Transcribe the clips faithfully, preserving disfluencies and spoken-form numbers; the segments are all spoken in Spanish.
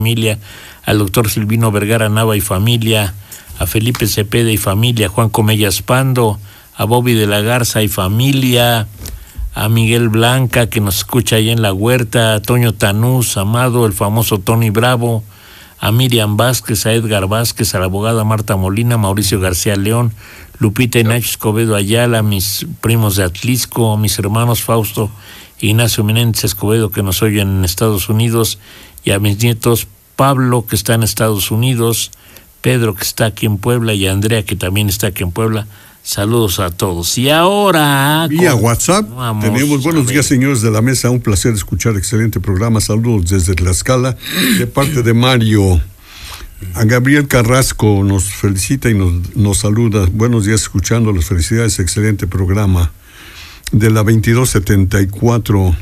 familia, al doctor Silvino Vergara Nava y familia, a Felipe Cepeda y familia, Juan Comellas Pando, a Bobby de la Garza y familia, a Miguel Blanca, que nos escucha ahí en la huerta, a Toño Tanús, Amado, el famoso Tony Bravo, a Miriam Vázquez, a Edgar Vázquez, a la abogada Marta Molina, Mauricio García León, Lupita y Nacho Escobedo Ayala, a mis primos de Atlisco, a mis hermanos Fausto e Ignacio Menéndez Escobedo, que nos oyen en Estados Unidos, y a mis nietos Pablo, que está en Estados Unidos, Pedro, que está aquí en Puebla, y Andrea, que también está aquí en Puebla. Saludos a todos. Y ahora... Vía con... WhatsApp Vamos, tenemos, buenos días señores de la mesa, un placer escuchar excelente programa, saludos desde Tlaxcala, de parte de Mario. A Gabriel Carrasco nos felicita y nos, nos saluda, buenos días escuchando, las felicidades, excelente programa. De la veintidós setenta y cuatro,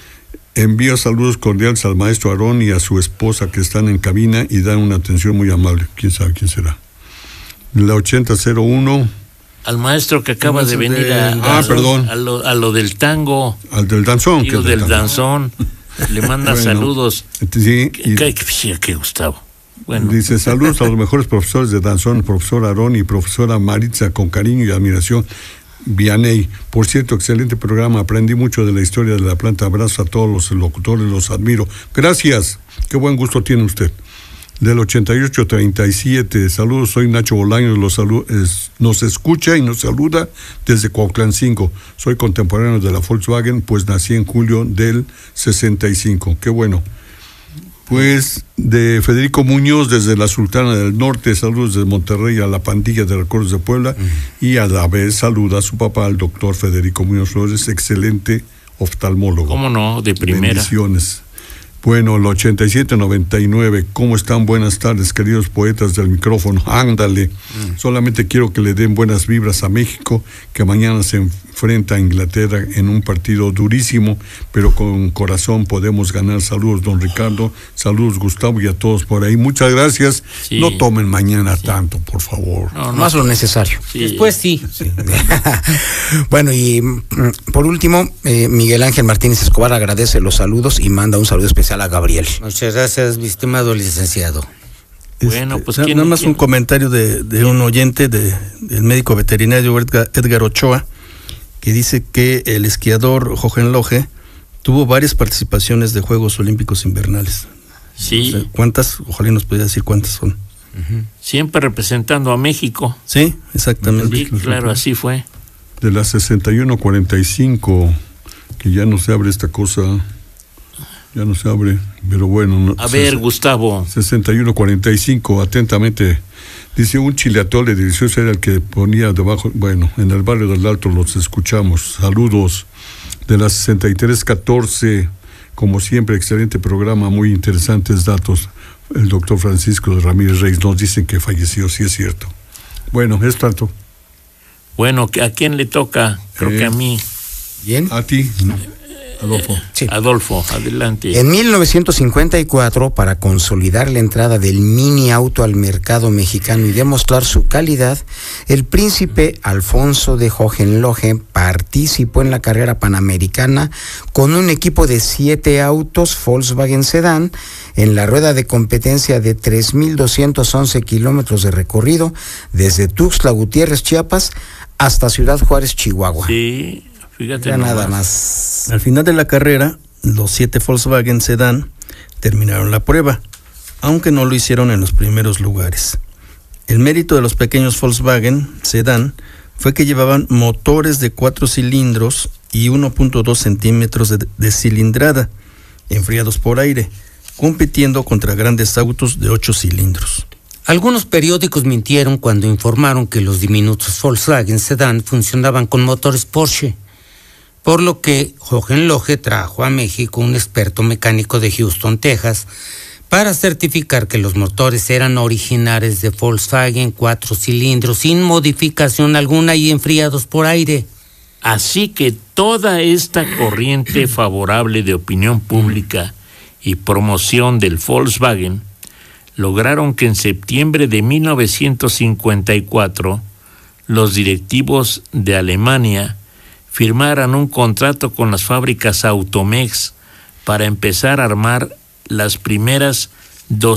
envío saludos cordiales al maestro Aarón y a su esposa que están en cabina y dan una atención muy amable, quién sabe quién será. De la ochenta cero uno, al maestro que acaba de venir de... a, ah, a, perdón. a, lo, a lo del tango, al del danzón, que del danzón, le manda bueno, saludos. Sí, y... ¿Qué, qué, qué Gustavo? Bueno. Dice, saludos a los mejores profesores de danzón, profesor Aarón y profesora Maritza, con cariño y admiración, Vianey. Por cierto, excelente programa, aprendí mucho de la historia de la planta, abrazo a todos los locutores, los admiro. Gracias, qué buen gusto tiene usted. Del ochenta y ocho treinta y siete, saludos, soy Nacho Bolaños, los salu- es, nos escucha y nos saluda desde Cuauhtlán cinco. Soy contemporáneo de la Volkswagen, pues nací en julio del sesenta y cinco. Qué bueno. Pues de Federico Muñoz desde la Sultana del Norte, saludos desde Monterrey a la pandilla de Recuerdos de Puebla, uh-huh. Y a la vez saluda a su papá, al doctor Federico Muñoz Flores, excelente oftalmólogo. ¿Cómo no? De primera. Bendiciones. Bueno, el ochenta y siete noventa y nueve, ¿cómo están? Buenas tardes, queridos poetas del micrófono. Ándale, mm. Solamente quiero que le den buenas vibras a México, que mañana se enfrenta a Inglaterra en un partido durísimo, pero con corazón podemos ganar. Saludos, don Ricardo, saludos, Gustavo, y a todos por ahí. Muchas gracias. Sí. No tomen mañana sí. tanto, por favor. No, no, más lo necesario. Sí. Después sí. sí. Bueno, y por último, eh, Miguel Ángel Martínez Escobar agradece los saludos y manda un saludo especial a Gabriel. Muchas gracias, mi estimado licenciado. Bueno, pues este, nada más ¿quién? Un comentario de, de un oyente de, del médico veterinario Edgar, Edgar Ochoa, que dice que el esquiador Jochen Lohe tuvo varias participaciones de Juegos Olímpicos Invernales. Sí. O sea, ¿cuántas? Ojalá nos pudiera decir cuántas son. Uh-huh. Siempre representando a México. Sí, exactamente. Sí, claro, así fue. De las sesenta y uno cuarenta y cinco, que ya no se abre esta cosa... Ya no se abre, pero bueno. No, a ver, ses- Gustavo. sesenta y uno cuarenta y cinco, atentamente. Dice, un chile atole delicioso era el que ponía debajo, bueno, en el barrio del Alto los escuchamos. Saludos. De las sesenta y tres catorce, como siempre, excelente programa, muy interesantes datos. El doctor Francisco de Ramírez Reyes nos dicen que falleció, sí es cierto. Bueno, es tanto. Bueno, ¿a quién le toca? Creo eh, que a mí. ¿Bien? A ti, ¿no? Adolfo. Sí. Adolfo, adelante. En mil novecientos cincuenta y cuatro, para consolidar la entrada del mini auto al mercado mexicano y demostrar su calidad, el príncipe Alfonso de Hohenlohe participó en la carrera panamericana con un equipo de siete autos Volkswagen Sedán en la rueda de competencia de tres mil doscientos once kilómetros de recorrido desde Tuxtla Gutiérrez, Chiapas, hasta Ciudad Juárez, Chihuahua. Sí. Fíjate nada más. Al final de la carrera, los siete Volkswagen Sedán terminaron la prueba, aunque no lo hicieron en los primeros lugares. El mérito de los pequeños Volkswagen Sedán fue que llevaban motores de cuatro cilindros y uno punto dos centímetros de, de cilindrada, enfriados por aire, compitiendo contra grandes autos de ocho cilindros. Algunos periódicos mintieron cuando informaron que los diminutos Volkswagen Sedán funcionaban con motores Porsche, por lo que Hohenlohe trajo a México un experto mecánico de Houston, Texas, para certificar que los motores eran originales de Volkswagen cuatro cilindros, sin modificación alguna y enfriados por aire. Así que toda esta corriente favorable de opinión pública y promoción del Volkswagen lograron que en septiembre de mil novecientos cincuenta y cuatro los directivos de Alemania firmaran un contrato con las fábricas Automex para empezar a armar las primeras